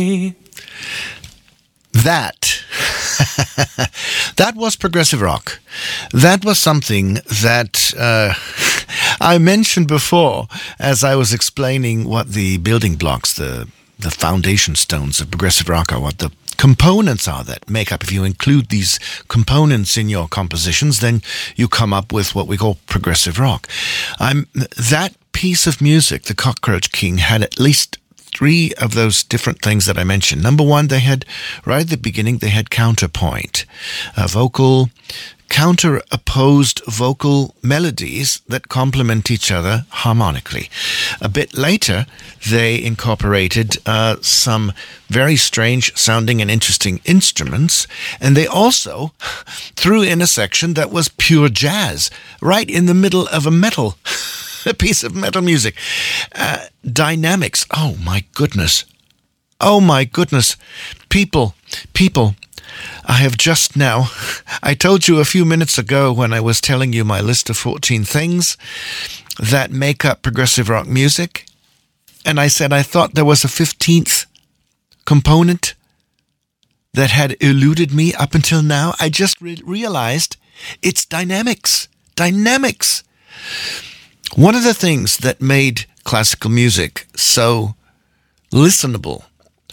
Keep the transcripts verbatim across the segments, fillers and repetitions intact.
That, that was progressive rock. That was something that uh, I mentioned before as I was explaining what the building blocks, the the foundation stones of progressive rock are, what the components are that make up. If you include these components in your compositions, then you come up with what we call progressive rock. I'm that piece of music, the Cockroach King, had at least three of those different things that I mentioned. Number one, they had, right at the beginning, they had counterpoint, a vocal, counter-opposed vocal melodies that complement each other harmonically. A bit later, they incorporated uh, some very strange sounding and interesting instruments, and they also threw in a section that was pure jazz, right in the middle of a metal a piece of metal music. Uh, dynamics. Oh, my goodness. Oh, my goodness. People, people, I have just now, I told you a few minutes ago when I was telling you my list of fourteen things that make up progressive rock music, and I said I thought there was a fifteenth component that had eluded me up until now. I just re- realized it's dynamics. Dynamics. One of the things that made classical music so listenable,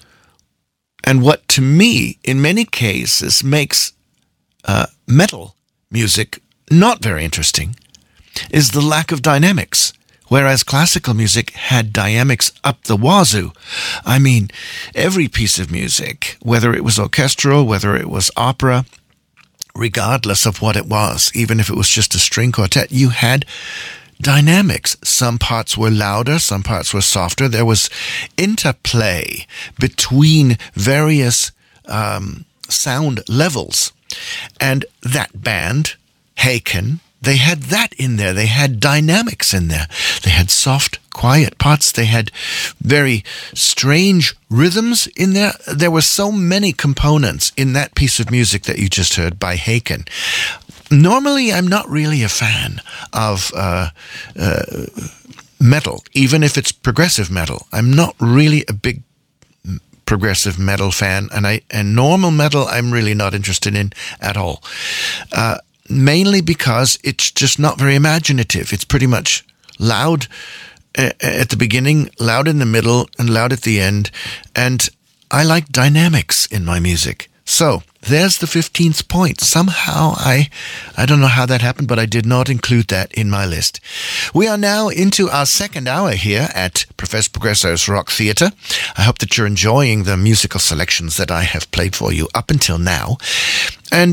and what to me, in many cases, makes uh, metal music not very interesting, is the lack of dynamics. Whereas classical music had dynamics up the wazoo. I mean, every piece of music, whether it was orchestral, whether it was opera, regardless of what it was, even if it was just a string quartet, you had dynamics. Some parts were louder, some parts were softer. There was interplay between various um, sound levels. And that band, Haken, they had that in there. They had dynamics in there. They had soft, quiet parts. They had very strange rhythms in there. There were so many components in that piece of music that you just heard by Haken. Normally, I'm not really a fan of uh, uh, metal, even if it's progressive metal. I'm not really a big progressive metal fan, and I and normal metal I'm really not interested in at all. Uh, mainly because it's just not very imaginative. It's pretty much loud at the beginning, loud in the middle, and loud at the end. And I like dynamics in my music. So there's the fifteenth point. Somehow I, I don't know how that happened, but I did not include that in my list. We are now into our second hour here at Professor Progresso's Rock Theatre. I hope that you're enjoying the musical selections that I have played for you up until now. And